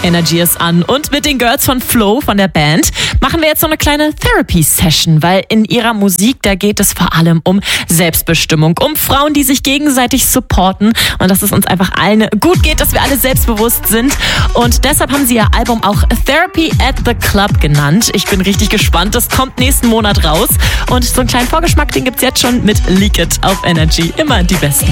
Energy ist an und mit den Girls von Flow von der Band machen wir jetzt so eine kleine Therapy-Session, weil in ihrer Musik, da geht es vor allem um Selbstbestimmung, um Frauen, die sich gegenseitig supporten und dass es uns einfach allen gut geht, dass wir alle selbstbewusst sind und deshalb haben sie ihr Album auch Therapy at the Club genannt. Ich bin richtig gespannt, das kommt nächsten Monat raus und so einen kleinen Vorgeschmack, den gibt's jetzt schon mit Leak It auf Energy. Immer die Besten.